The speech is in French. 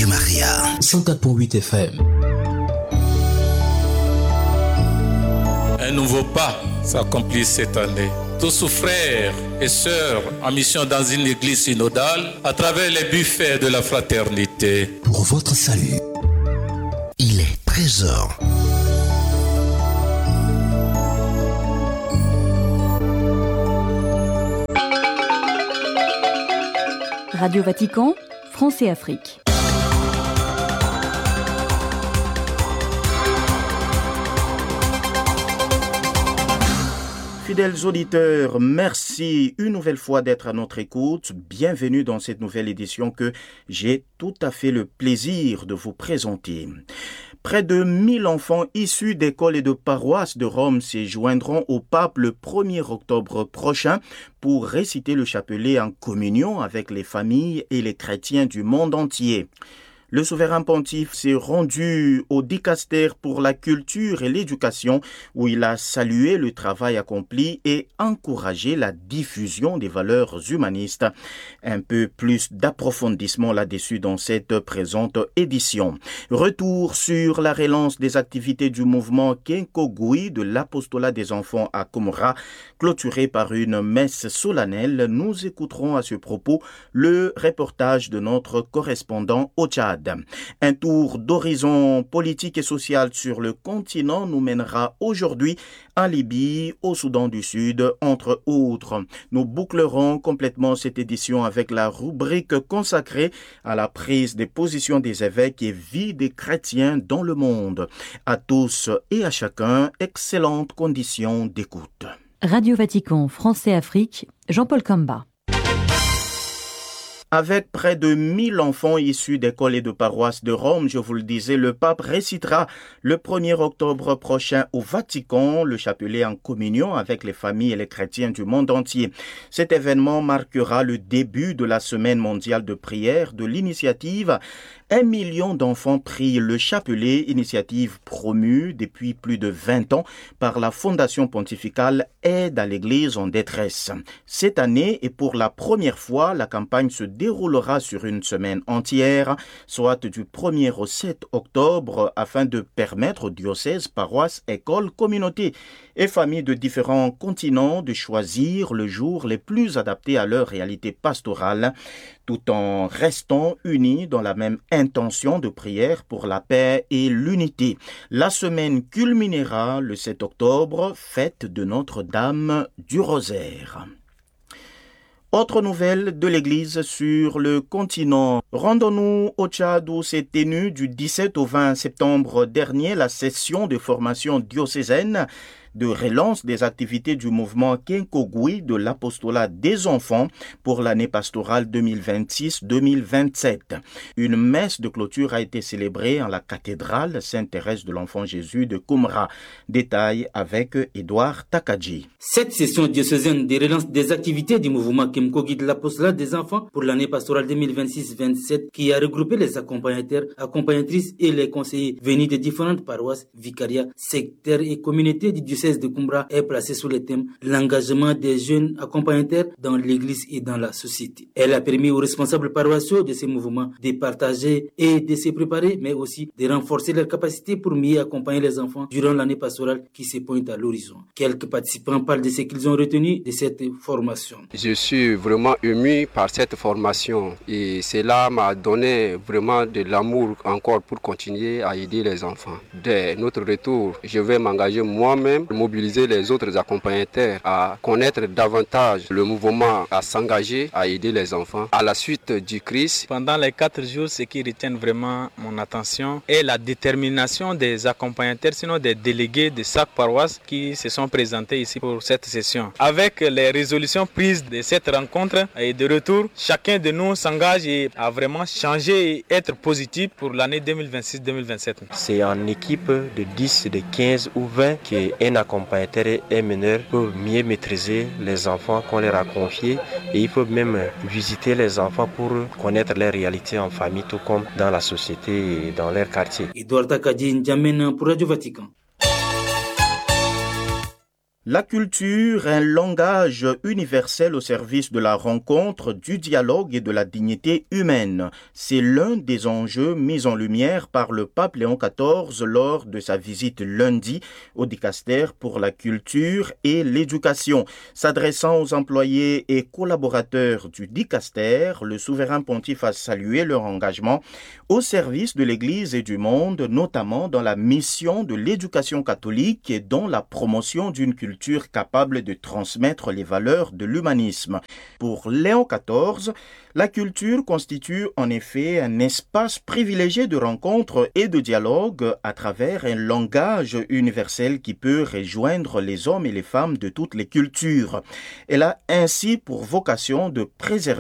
Radio Maria, 104.8 FM. Un nouveau pas s'accomplit cette année. Tous frères et sœurs en mission dans une église synodale à travers les buffets de la fraternité. Pour votre salut, il est 13h. Radio Vatican, France et Afrique. Fidèles auditeurs, merci une nouvelle fois d'être à notre écoute. Bienvenue dans cette nouvelle édition que j'ai tout à fait le plaisir de vous présenter. Près de 1000 enfants issus d'écoles et de paroisses de Rome se joindront au pape le 1er octobre prochain pour réciter le chapelet en communion avec les familles et les chrétiens du monde entier. Le souverain pontife s'est rendu au dicaster pour la culture et l'éducation où il a salué le travail accompli et encouragé la diffusion des valeurs humanistes. Un peu plus d'approfondissement là-dessus dans cette présente édition. Retour sur la relance des activités du mouvement Kenkogui de l'apostolat des enfants à Komra, clôturé par une messe solennelle. Nous écouterons à ce propos le reportage de notre correspondant au Tchad. Un tour d'horizon politique et social sur le continent nous mènera aujourd'hui en Libye, au Soudan du Sud, entre autres. Nous bouclerons complètement cette édition avec la rubrique consacrée à la prise des positions des évêques et vie des chrétiens dans le monde. À tous et à chacun, excellentes conditions d'écoute. Radio Vatican, France et Afrique, Jean-Paul Kamba. Avec près de 1000 enfants issus d'écoles et de paroisses de Rome, je vous le disais, le pape récitera le 1er octobre prochain au Vatican le chapelet en communion avec les familles et les chrétiens du monde entier. Cet événement marquera le début de la semaine mondiale de prière de l'initiative 1 million d'enfants prient le chapelet, initiative promue depuis plus de 20 ans par la Fondation pontificale Aide à l'Église en détresse. Cette année, et pour la première fois, la campagne se déroulera sur une semaine entière, soit du 1er au 7 octobre, afin de permettre aux diocèses, paroisses, écoles, communautés et familles de différents continents de choisir le jour les plus adaptés à leur réalité pastorale, tout en restant unis dans la même intention de prière pour la paix et l'unité. La semaine culminera le 7 octobre, fête de Notre-Dame du Rosaire. Autre nouvelle de l'Église sur le continent. Rendons-nous au Tchad où s'est tenue du 17 au 20 septembre dernier la session de formation diocésaine de relance des activités du mouvement Kenkogui de l'apostolat des enfants pour l'année pastorale 2026-2027. Une messe de clôture a été célébrée en la cathédrale Sainte-Thérèse de l'Enfant Jésus de Komra. Détail avec Édouard Takadji. Cette session diocésaine de relance des activités du mouvement Kenkogui de l'apostolat des enfants pour l'année pastorale 2026-2027 qui a regroupé les accompagnateurs, accompagnatrices et les conseillers venus de différentes paroisses, vicariats, sectaires et communautés du diocèse de Komra est placée sous le thème l'engagement des jeunes accompagnateurs dans l'église et dans la société. Elle a permis aux responsables paroissiaux de ces mouvements de partager et de se préparer, mais aussi de renforcer leurs capacités pour mieux accompagner les enfants durant l'année pastorale qui se pointe à l'horizon. Quelques participants parlent de ce qu'ils ont retenu de cette formation. Je suis vraiment ému par cette formation et cela m'a donné vraiment de l'amour encore pour continuer à aider les enfants. Dès notre retour, je vais m'engager moi-même, mobiliser les autres accompagnateurs à connaître davantage le mouvement, à s'engager, à aider les enfants à la suite du Christ. Pendant les 4 jours, ce qui retient vraiment mon attention est la détermination des accompagnateurs, sinon des délégués de chaque paroisse qui se sont présentés ici pour cette session. Avec les résolutions prises de cette rencontre et de retour, chacun de nous s'engage à vraiment changer et être positif pour l'année 2026-2027. C'est en équipe de 10, de 15 ou 20 qu'un accompagnateur et un meneur peuvent mieux maîtriser les enfants qu'on leur a confiés et ils peuvent même visiter les enfants pour connaître leur réalité en famille tout comme dans la société et dans leur quartier. Édouard Takadji N'Djamena pour Radio Vatican. La culture, un langage universel au service de la rencontre, du dialogue et de la dignité humaine. C'est l'un des enjeux mis en lumière par le pape Léon XIV lors de sa visite lundi au Dicaster pour la culture et l'éducation. S'adressant aux employés et collaborateurs du Dicaster, le souverain pontife a salué leur engagement au service de l'Église et du monde, notamment dans la mission de l'éducation catholique et dans la promotion d'une culture capable de transmettre les valeurs de l'humanisme. Pour Léon XIV, la culture constitue en effet un espace privilégié de rencontre et de dialogue à travers un langage universel qui peut rejoindre les hommes et les femmes de toutes les cultures. Elle a ainsi pour vocation de préserver